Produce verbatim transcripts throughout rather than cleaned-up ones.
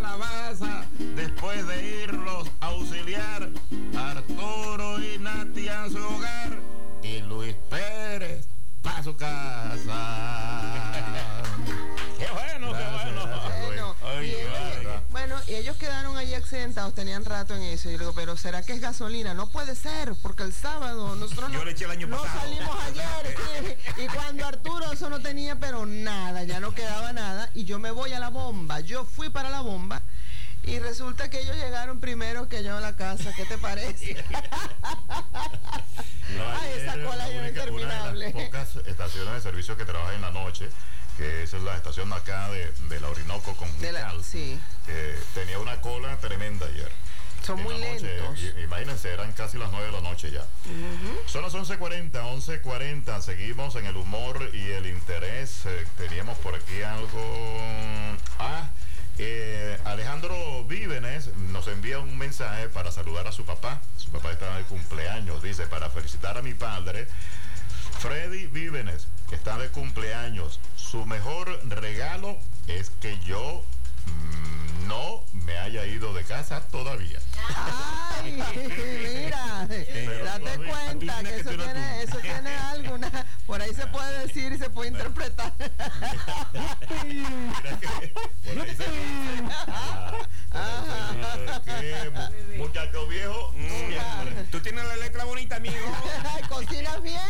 calabaza, después de irlos a auxiliar, Arturo y Nati a su hogar y Luis Pérez pa' su casa. Qué bueno, Gracias, qué bueno. gracias, Luis. Bueno, Ay, y ellos- vaya. bueno, y ellos quedaron allí accidentados, tenían rato en eso. Y yo digo, pero ¿será que es gasolina? No puede ser, porque el sábado nosotros Yo no, le eché el año no pasado. salimos ayer. Sí. Y cuando Arturo eso no tenía, pero nada, ya no quedaba nada. Y yo me voy a la bomba. Yo fui para la bomba. Y resulta que ellos llegaron primero que yo a la casa. ¿Qué te parece? Ay, esa Ayer, cola la ya es única- interminable. Una de las pocas estaciones de servicio que trabaja en la noche, que es la estación acá de, de la Orinoco con De la- Juncal, sí. eh, tenía una cola tremenda ayer. Son En muy la noche, lentos. i- imagínense, eran casi las nueve de la noche ya. Son las once cuarenta, once cuarenta, seguimos en el humor y el interés. Eh, teníamos por aquí algo... Ah, eh, Alejandro Vívenes nos envía un mensaje para saludar a su papá. Su papá está de cumpleaños, dice, para felicitar a mi padre. Freddy Vívenes está de cumpleaños. Su mejor regalo es que yo mm, no me haya ido de casa todavía. Ay, mira, Pero date tú has visto- cuenta tú que tienes eso que tú no tiene, tú. eso tiene alguna, por ahí se puede decir y se puede interpretar. Mira que por ahí se dice, ah, por ahí se dice que mu- muchacho viejo siempre. Tú tienes la letra bonita, amigo. ¿Cocinas bien?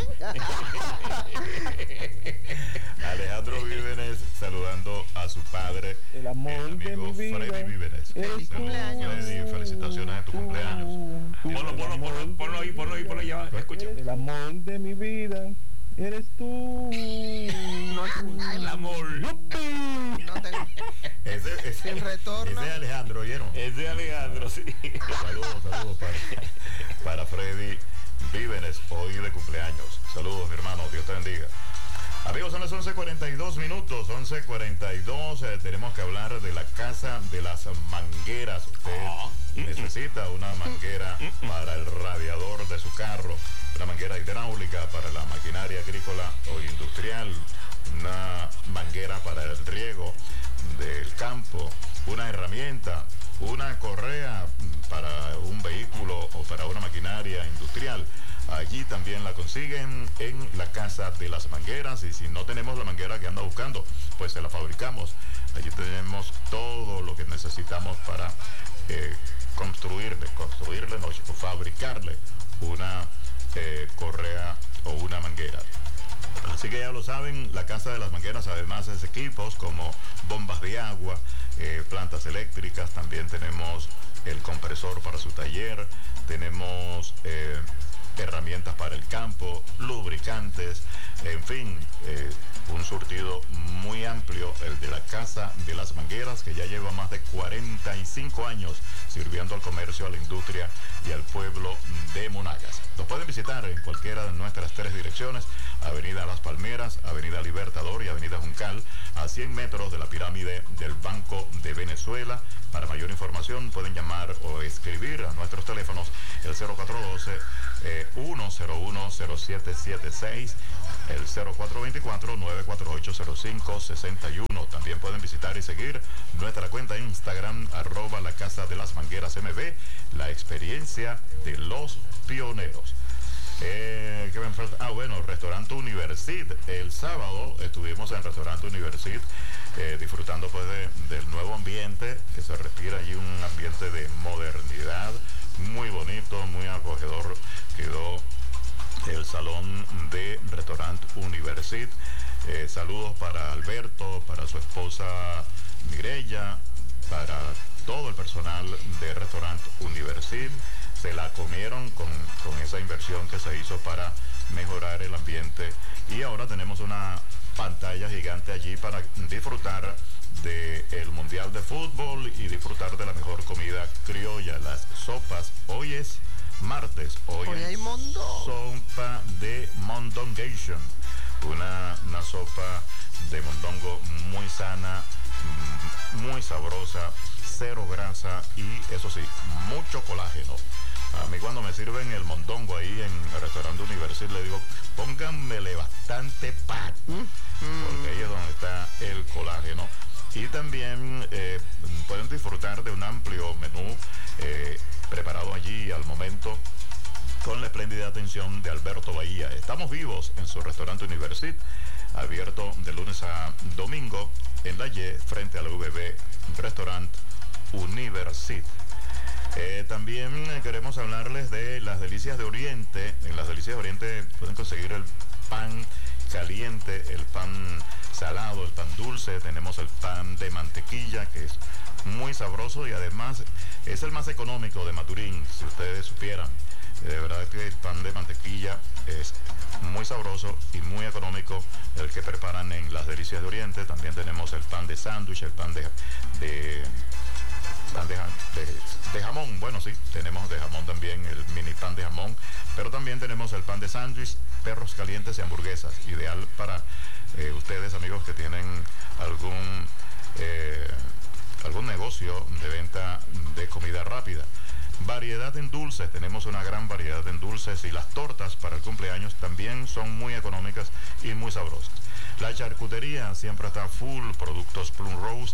Alejandro Vívenes saludando a su padre, El amor el de amigo mi vida. Freddy Vívenes. Eres tú. Saludos, Freddy, felicitaciones en tu cumpleaños. Ponlo, ponlo, ponlo, ponlo ahí, ponlo ahí, ponlo ahí. ya, Escucha. El amor de mi vida eres tú. No, El amor. no tengo. Ese, ese, Sin retorno. ese es Alejandro, ¿oyeron? Es de Alejandro, sí. Saludos, saludos para, para Freddy Vívenes, hoy de cumpleaños. Saludos, mi hermano, Dios te bendiga. Amigos, son las once cuarenta y dos minutos, once cuarenta y dos, eh, tenemos que hablar de la casa de las mangueras. Usted Ah. necesita una manguera para el radiador de su carro, una manguera hidráulica para la maquinaria agrícola o industrial, una manguera para el riego del campo, una herramienta, una correa para un vehículo o para una maquinaria industrial. Allí también la consiguen en la casa de las mangueras, y si no tenemos la manguera que anda buscando, pues se la fabricamos. Allí tenemos todo lo que necesitamos para eh, construirle, construirle, no, fabricarle una eh, correa o una manguera. Así que ya lo saben, la casa de las mangueras además es equipos como bombas de agua, eh, plantas eléctricas, también tenemos el compresor para su taller, tenemos eh, herramientas para el campo, lubricantes, en fin, eh, un surtido muy amplio, el de la casa de las mangueras, que ya lleva más de cuarenta y cinco años sirviendo al comercio, a la industria y al pueblo de Monagas. Nos pueden visitar en cualquiera de nuestras tres direcciones: Avenida Las Palmeras, Avenida Libertador y Avenida Juncal, a cien metros de la pirámide del Banco de Venezuela. Para mayor información pueden llamar o escribir a nuestros teléfonos el cero cuatro uno dos, uno cero uno, cero siete siete seis, el cero cuatro dos cuatro, nueve cuatro ocho, cero cinco seis uno. También pueden visitar y seguir nuestra cuenta en Instagram, arroba la casa de las mangueras M V, la experiencia de los pioneros. Eh, ¿qué me falta? Ah, bueno, Restaurante Universit. El sábado estuvimos en Restaurante Universit eh, disfrutando pues de, del nuevo ambiente, que se respira allí, un ambiente de modernidad, muy bonito, muy acogedor. Quedó el salón de Restaurante Universit. Eh, saludos para Alberto, para su esposa Mireya, para todo el personal de Restaurante Universit. Se la comieron con, con esa inversión que se hizo para mejorar el ambiente, y ahora tenemos una pantalla gigante allí para disfrutar del Mundial de Fútbol y disfrutar de la mejor comida criolla, las sopas. Hoy es martes, hoy, Hoy hay es mondongo. sopa de mondongation, una, una sopa de mondongo muy sana, muy sabrosa, cero grasa y, eso sí, mucho colágeno. A mí cuando me sirven el mondongo ahí en el Restaurante Universit, le digo, pónganmele bastante pan, porque ahí es donde está el colágeno. Y también eh, pueden disfrutar de un amplio menú eh, preparado allí al momento con la espléndida atención de Alberto Bahía. Estamos vivos en su restaurante Universit, abierto de lunes a domingo en la Y, frente al V B Restaurant Universit. Eh, también queremos hablarles de las Delicias de Oriente. En las Delicias de Oriente pueden conseguir el pan caliente, el pan salado, el pan dulce. Tenemos el pan de mantequilla, que es muy sabroso y además es el más económico de Maturín, si ustedes supieran. De verdad que el pan de mantequilla es muy sabroso y muy económico, el que preparan en las Delicias de Oriente. También tenemos el pan de sándwich, el pan de, de, pan de, de, de jamón. Bueno, sí, tenemos de jamón también, el mini pan de jamón, pero también tenemos el pan de sándwich, perros calientes y hamburguesas, ideal para eh, ustedes, amigos, que tienen algún eh, algún negocio de venta de comida rápida. Variedad en dulces, tenemos una gran variedad en dulces, y las tortas para el cumpleaños también son muy económicas y muy sabrosas. La charcutería siempre está full, productos Plum Rose,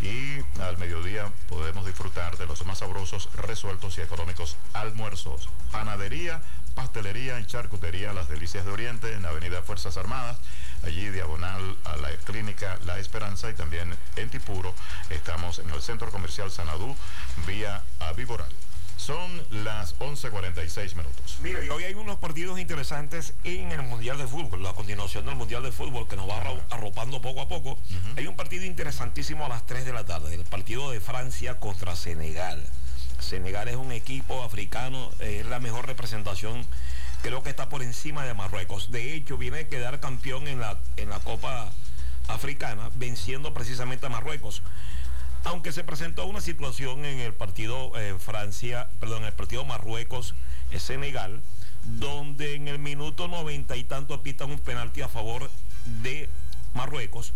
y al mediodía podemos disfrutar de los más sabrosos, resueltos y económicos almuerzos. Panadería, pastelería y charcutería Las Delicias de Oriente, en Avenida Fuerzas Armadas, allí diagonal a la clínica La Esperanza, y también en Tipuro estamos en el Centro Comercial Sanadú, vía Avivoral. Son las once cuarenta y seis minutos. Mira, y hoy hay unos partidos interesantes en el Mundial de Fútbol, la continuación del Mundial de Fútbol que nos va uh-huh. arropando poco a poco. Uh-huh. Hay un partido interesantísimo a las tres de la tarde, el partido de Francia contra Senegal. Senegal es un equipo africano, es la mejor representación, creo que está por encima de Marruecos. De hecho, viene a quedar campeón en la, en la Copa Africana, venciendo precisamente a Marruecos. Aunque se presentó una situación en el partido eh, Francia, perdón, en el partido Marruecos-Senegal, eh, donde en el minuto noventa y tanto pitan un penalti a favor de Marruecos,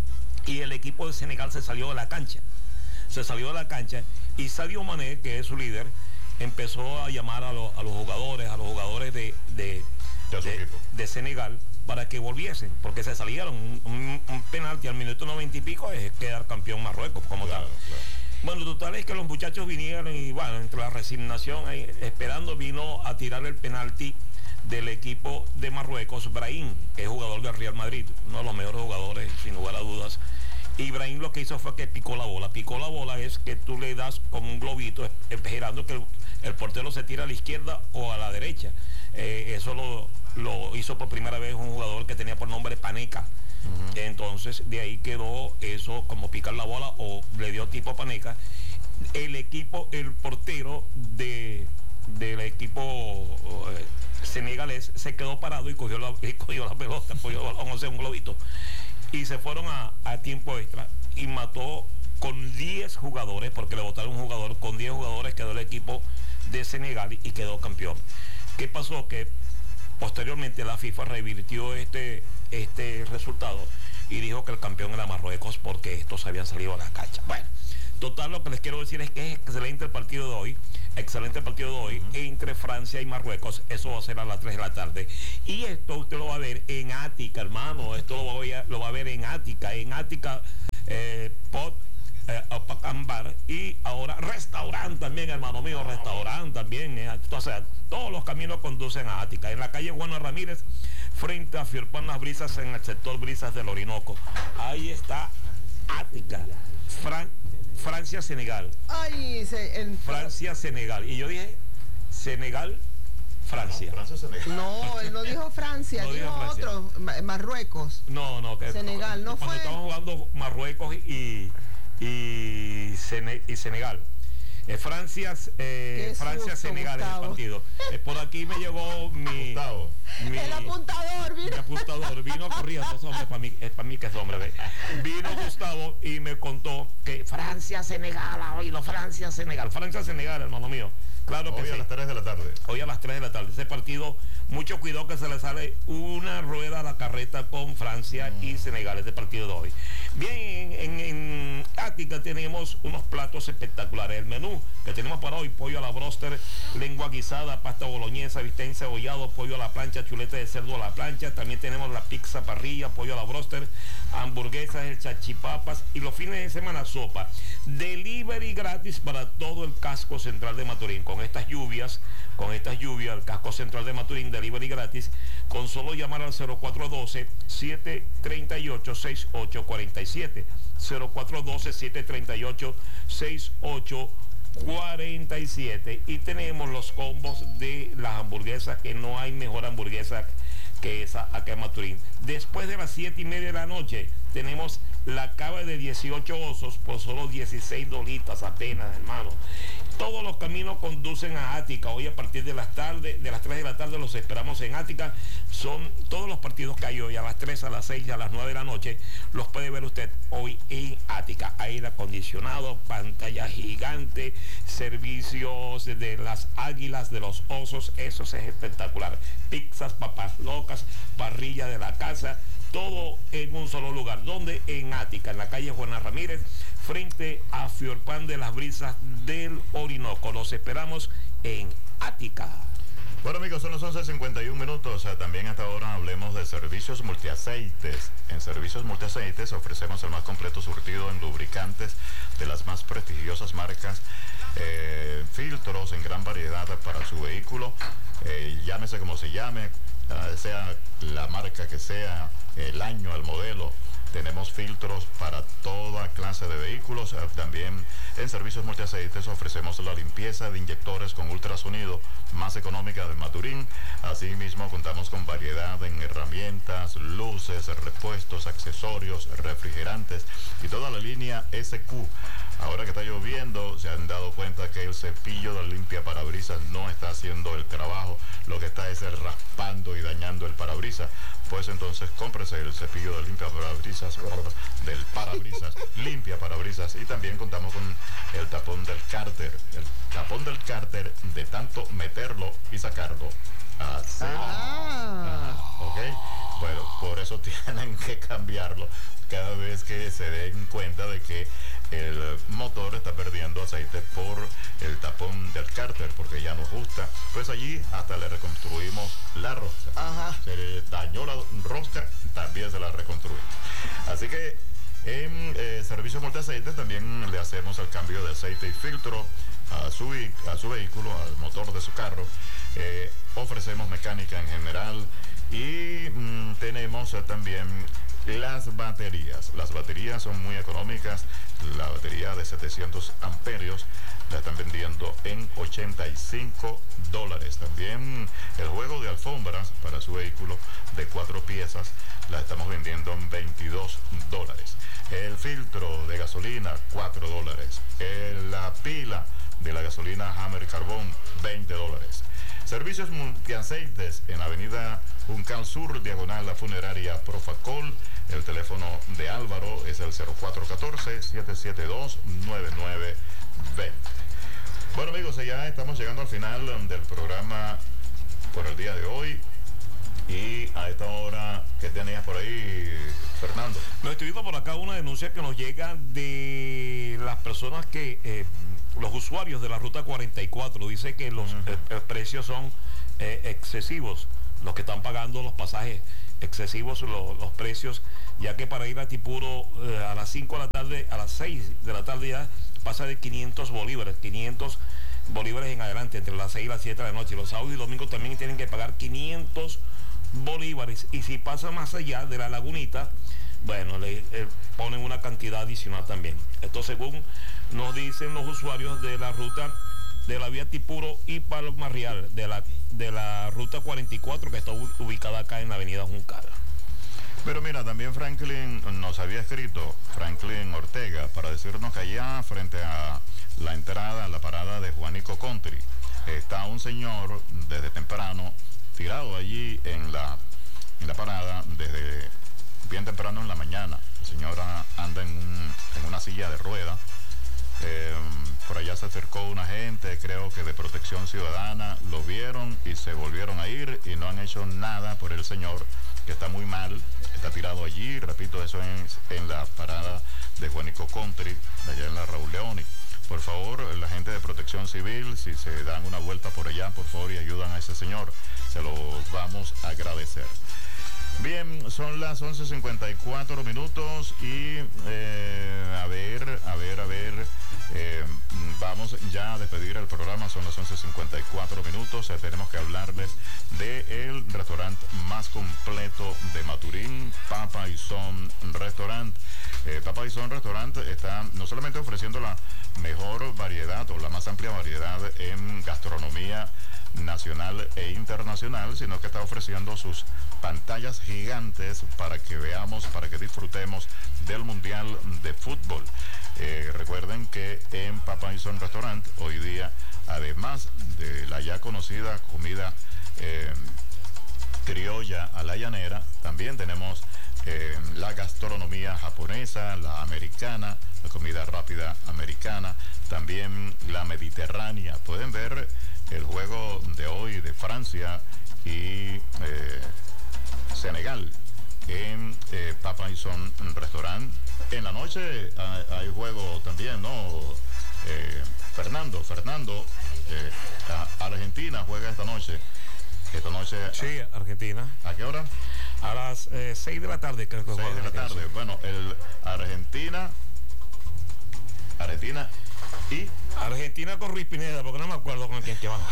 y el equipo de Senegal se salió de la cancha. Se salió de la cancha y Sadio Mané, que es su líder, empezó a llamar a, lo, a los jugadores, a los jugadores de, de, de, de Senegal, para que volviesen, porque se salieron. Un, un, un penalti al minuto noventa y pico es quedar campeón Marruecos como claro, tal. Claro. Bueno, total es que los muchachos vinieron y bueno, entre la resignación ahí, esperando, vino a tirar el penalti del equipo de Marruecos, Brahim, que es jugador del Real Madrid, uno de los mejores jugadores, sin lugar a dudas. Y Brahim lo que hizo fue que picó la bola. Picó la bola es que tú le das como un globito, esperando que el, el portero se tire a la izquierda o a la derecha. Eh, eso lo, lo hizo por primera vez un jugador que tenía por nombre Paneca. Uh-huh. Entonces de ahí quedó eso como picar la bola, o le dio tipo Paneca. El equipo, el portero de, del equipo eh, senegalés se quedó parado y cogió la, y cogió la pelota, cogió vamos a hacer un globito, y se fueron a, a tiempo extra y mató con diez jugadores, porque le botaron un jugador, con diez jugadores quedó el equipo de Senegal y quedó campeón. ¿Qué pasó? Que posteriormente la FIFA revirtió este, este resultado y dijo que el campeón era Marruecos, porque estos habían salido a la cancha. Bueno, total, lo que les quiero decir es que es excelente el partido de hoy, excelente el partido de hoy uh-huh. entre Francia y Marruecos. Eso va a ser a las tres de la tarde. Y esto usted lo va a ver en Ática, hermano. Esto lo va a, lo va a ver en Ática, en Ática eh, Pot. Eh, Bar, y ahora restaurante también, hermano mío, restaurante también, eh, o sea, todos los caminos conducen a Ática, en la calle Juan Ramírez, frente a Firpan Las Brisas, en el sector Brisas del Orinoco. Ahí está Ática. Fran Francia, Senegal. Ay, se, el... Francia, Senegal. Y yo dije Senegal, Francia. No, Francia, Senegal. No, él no dijo Francia, no dijo, dijo Francia. Otro, Marruecos. No, no, que Senegal, no cuando fue. Estaban jugando Marruecos y Y, Sene, y Senegal. Eh, Francia, eh, Francia, susto, Senegal es el partido. Eh, por aquí me llegó mi, mi el apuntador, vino. Mi apuntador vino corriendo, hombre, para mí, es para mí que es hombre. Ve. Vino Gustavo y me contó que Francia, Senegal, ha oído, Francia, Senegal, Francia, Senegal, hermano mío. Claro que hoy sí. a las tres de la tarde. Hoy a las tres de la tarde. Ese partido, mucho cuidado que se le sale una rueda a la carreta con Francia mm. y Senegal, este partido de hoy. Bien, en, en, en Ática tenemos unos platos espectaculares. El menú que tenemos para hoy: pollo a la bróster, lengua guisada, pasta boloñesa, bistec encebollado, pollo a la plancha, chuleta de cerdo a la plancha. También tenemos la pizza parrilla, pollo a la bróster, hamburguesas, el chachipapas, y los fines de semana sopa. Delivery gratis para todo el casco central de Maturín. Con estas lluvias, con estas lluvias, el casco central de Maturín, delivery gratis, con solo llamar al cero cuatro uno dos, siete tres ocho, seis ocho cuatro siete, cero cuatro uno dos, siete tres ocho, seis ocho cuatro siete. Y tenemos los combos de las hamburguesas, que no hay mejor hamburguesa que esa acá en Maturín. Después de las siete y media de la noche tenemos la cava de dieciocho osos por solo dieciséis dolitas apenas, hermano. Todos los caminos conducen a Ática. Hoy a partir de las tardes, de las tres de la tarde los esperamos en Ática. Son todos los partidos que hay hoy, a las tres, a las seis, a las nueve de la noche, los puede ver usted hoy en Ática. Aire acondicionado, pantalla gigante, servicios de las águilas, de los osos, eso es espectacular. Pizzas, papas locas, parrilla de la casa, todo en un solo lugar. ¿Dónde? En Ática, en la calle Juana Ramírez, frente a Fiorpan de las Brisas del Orinoco. Los esperamos en Ática. Bueno, amigos, son las once cincuenta y un minutos. También hasta ahora hablemos de servicios multiaceites. En servicios multiaceites ofrecemos el más completo surtido en lubricantes de las más prestigiosas marcas, eh, filtros en gran variedad para su vehículo, eh, llámese como se llame, eh, sea la marca que sea, el año, el modelo. Tenemos filtros para toda clase de vehículos. También en servicios multiaceites ofrecemos la limpieza de inyectores con ultrasonido más económica de Maturín. Asimismo, contamos con variedad en herramientas, luces, repuestos, accesorios, refrigerantes y toda la línea S Q. Ahora que está lloviendo, se han dado cuenta que el cepillo de limpia parabrisas no está haciendo el trabajo. Lo que está es raspando y dañando el parabrisas. Pues entonces cómprese el cepillo de limpia parabrisas del parabrisas, limpia parabrisas. Y también contamos con el tapón del cárter. El tapón del cárter, de tanto meterlo y sacarlo, así. Ah. Ah, ok. Bueno, por eso tienen que cambiarlo cada vez que se den cuenta de que el motor está perdiendo aceite por el tapón del cárter, porque ya no ajusta. Pues allí hasta le reconstruimos la rosca. Ajá. Se le dañó la rosca, también se la reconstruimos. Así que en eh, servicios multiaceites también le hacemos el cambio de aceite y filtro a su, a su vehículo, al motor de su carro. Eh, ofrecemos mecánica en general y mmm, tenemos eh, también las baterías. Las baterías son muy económicas. La batería de setecientos amperios la están vendiendo en ochenta y cinco dólares. También el juego de alfombras para su vehículo de cuatro piezas la estamos vendiendo en veintidós dólares. El filtro de gasolina, cuatro dólares. El, la pila de la gasolina Hammer Carbón, veinte dólares. Servicios multiaceites en avenida Juncal Sur, diagonal la funeraria Profacol. El teléfono de Álvaro es el cero cuatro uno cuatro, siete siete dos, nueve nueve dos cero. Bueno, amigos, ya estamos llegando al final del programa por el día de hoy. Y a esta hora, ¿qué tenías por ahí, Fernando? Nos estoy viendo por acá una denuncia que nos llega de las personas que, eh, los usuarios de la ruta cuarenta y cuatro, dice que los uh-huh. eh, precios son eh, excesivos, los que están pagando los pasajes excesivos, los, los precios, ya que para ir a Tipuro eh, a las cinco de la tarde, a las seis de la tarde ya pasa de quinientos bolívares, quinientos bolívares en adelante, entre las seis y las siete de la noche. Los sábados y domingos también tienen que pagar quinientos bolívares, y si pasa más allá de la lagunita, bueno, le eh, ponen una cantidad adicional también. Esto según nos dicen los usuarios de la ruta de la vía Tipuro y Palmarreal, de la, de la ruta cuarenta y cuatro, que está ubicada acá en la avenida Juncal. Pero mira, también Franklin nos había escrito, Franklin Ortega, para decirnos que allá frente a la entrada, a la parada de Juanico Country, está un señor desde temprano tirado allí en la, en la parada, desde bien temprano en la mañana. El señor anda en, un, en una silla de ruedas. Eh, por allá se acercó una gente, creo que de Protección Ciudadana, lo vieron y se volvieron a ir y no han hecho nada por el señor que está muy mal, está tirado allí, repito, eso es en la parada de Juanico Country, allá en la Raúl Leoni. Por favor, la gente de Protección Civil, si se dan una vuelta por allá, por favor, y ayudan a ese señor, se lo vamos a agradecer. Bien, son las once cincuenta y cuatro minutos y eh, a ver, a ver, a ver, eh, vamos ya a despedir el programa, son las once cincuenta y cuatro minutos, eh, tenemos que hablarles del restaurante más completo de Maturín, Papa y Son Restaurant. Eh, Papa y Son Restaurant está no solamente ofreciendo la mejor variedad o la más amplia variedad en gastronomía nacional e internacional, sino que está ofreciendo sus pantallas gigantes para que veamos, para que disfrutemos del Mundial de Fútbol. Eh, recuerden que en Papa y Son Restaurant hoy día, además de la ya conocida comida eh, criolla a la llanera, también tenemos eh, la gastronomía japonesa, la americana, la comida rápida americana, también la mediterránea. Pueden ver el juego de hoy de Francia y eh, Senegal en eh, Papa y Son Restaurant. En la noche hay, hay juego también, ¿no? Eh, Fernando, Fernando, eh, a, Argentina juega esta noche. Esta noche. Sí, Argentina. ¿A qué hora? A las eh, seis de la tarde, creo que seis de la tarde. Sí. Bueno, el Argentina, Argentina y Argentina con Ruiz Pineda, porque no me acuerdo con quién que va.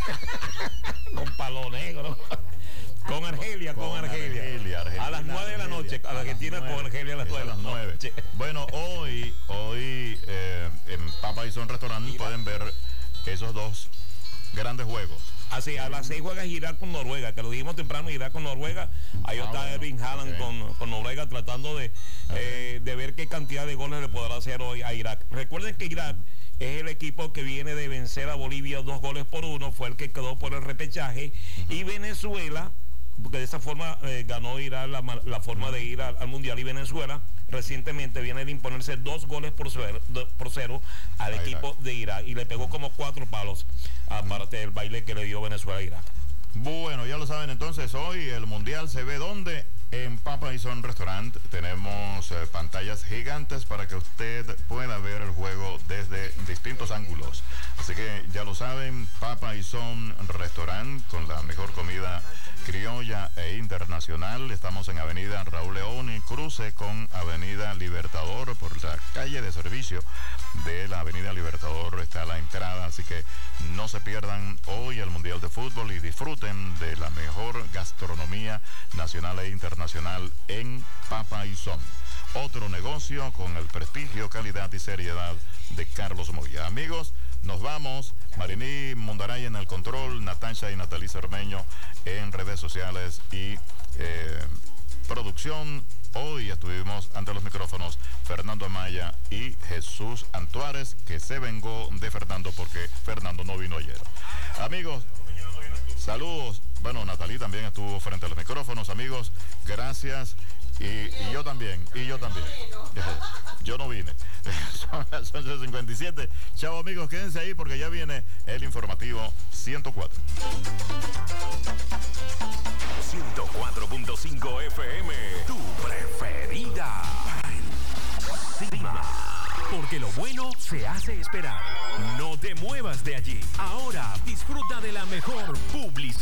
Con Palo Negro. Con Argelia, con, con Argelia. Argelia Argentina, a las nueve de la noche. A la Argentina con Argelia a las nueve. A las nueve. Bueno, hoy, hoy eh, en Papa y Son Restaurant Irak. Pueden ver esos dos grandes juegos. Así, a las seis juega Irak con Noruega, que lo dijimos temprano, Irak con Noruega. Ahí ah, está bueno, Erling Haaland okay. con, con Noruega tratando de, okay. eh, de ver qué cantidad de goles le podrá hacer hoy a Irak. Recuerden que Irak es el equipo que viene de vencer a Bolivia dos goles por uno, fue el que quedó por el repechaje. Uh-huh. Y Venezuela, porque de esa forma eh, ganó Irak la, la forma de ir al, al Mundial, y Venezuela recientemente viene de imponerse dos goles por cero, por cero al a equipo Irak. de Irak, y le pegó como cuatro palos aparte del baile que le dio Venezuela a Irak. Bueno, ya lo saben entonces, hoy el Mundial se ve ¿dónde? En Papa y Son Restaurant. Tenemos eh, pantallas gigantes para que usted pueda ver el juego desde distintos ángulos. Así que ya lo saben, Papa y Son Restaurant, con la mejor comida criolla e internacional. Estamos en Avenida Raúl Leoni, cruce con Avenida Libertador, por la calle de servicio de la Avenida Libertador está la entrada, así que no se pierdan hoy el Mundial de Fútbol y disfruten de la mejor gastronomía nacional e internacional en Papa y Son. Otro negocio con el prestigio, calidad y seriedad de Carlos Moya. Amigos, nos vamos. Mariní Mundaray en el control, Natasha y Natalí Cermeño en redes sociales y eh, producción. Hoy estuvimos ante los micrófonos Fernando Amaya y Jesús Antuárez, que se vengó de Fernando porque Fernando no vino ayer. Amigos, saludos. Bueno, Natalí también estuvo frente a los micrófonos. Amigos, gracias. Y, y yo también, y yo también. Yo no vine. Son las once cincuenta y siete. Chao amigos, quédense ahí porque ya viene el informativo ciento cuatro. ciento cuatro punto cinco F M, tu preferida. Encima. Porque lo bueno se hace esperar. No te muevas de allí. Ahora disfruta de la mejor publicidad.